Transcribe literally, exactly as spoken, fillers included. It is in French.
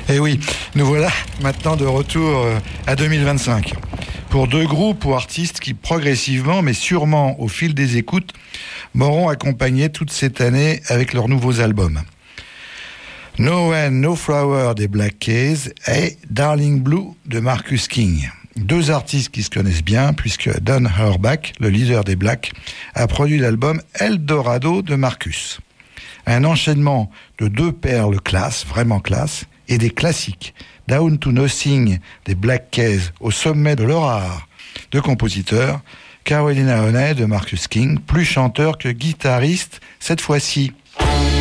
Et oui, nous voilà maintenant de retour à deux mille vingt-cinq. Pour deux groupes ou artistes qui progressivement, mais sûrement au fil des écoutes, m'auront accompagné toute cette année avec leurs nouveaux albums. No Rain, No Flower des Black Keys et Darling Blue de Marcus King. Deux artistes qui se connaissent bien puisque Don Auerbach, le leader des Blacks, a produit l'album Eldorado de Marcus. Un enchaînement de deux perles classe, vraiment classe, et des classiques. Down to Nothing des Black Keys au sommet de leur art de compositeur. Carolina Honey de Marcus King, plus chanteur que guitariste cette fois-ci.